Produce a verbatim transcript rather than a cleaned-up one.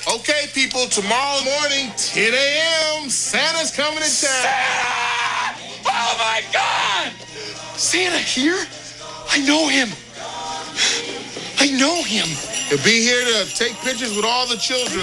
Okay, people, tomorrow morning, ten a.m., Santa's coming to town. Santa! Oh, my God! Santa here? I know him. I know him. He'll be here to take pictures with all the children.